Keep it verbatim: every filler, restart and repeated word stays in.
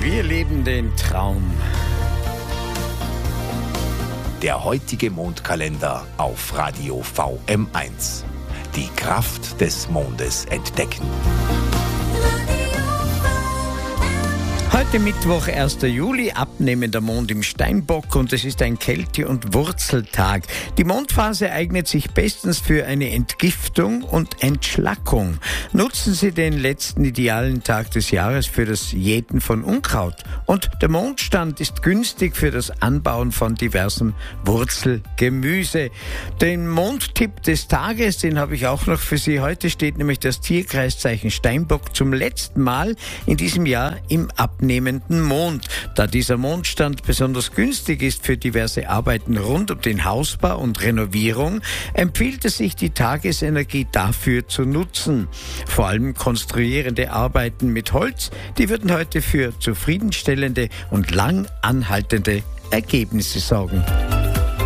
Wir leben den Traum. Der heutige Mondkalender auf Radio V M eins. Die Kraft des Mondes entdecken. Heute Mittwoch, erster Juli, abnehmender Mond im Steinbock und es ist ein Kälte- und Wurzeltag. Die Mondphase eignet sich bestens für eine Entgiftung und Entschlackung. Nutzen Sie den letzten idealen Tag des Jahres für das Jäten von Unkraut. Und der Mondstand ist günstig für das Anbauen von diversem Wurzelgemüse. Den Mondtipp des Tages, den habe ich auch noch für Sie. Heute steht nämlich das Tierkreiszeichen Steinbock zum letzten Mal in diesem Jahr im abnehmenden Mond. Da dieser Mondstand besonders günstig ist für diverse Arbeiten rund um den Hausbau und Renovierung, empfiehlt es sich, die Tagesenergie dafür zu nutzen. Vor allem konstruierende Arbeiten mit Holz, die würden heute für zufriedenstellende und lang anhaltende Ergebnisse sorgen.